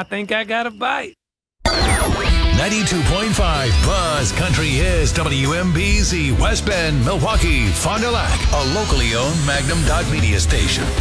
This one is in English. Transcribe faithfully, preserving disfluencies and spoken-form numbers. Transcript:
think I got a bite. ninety-two point five Buzz Country is W M B Z West Bend, Milwaukee, Fond du Lac, a locally owned Magnum Dot Media station.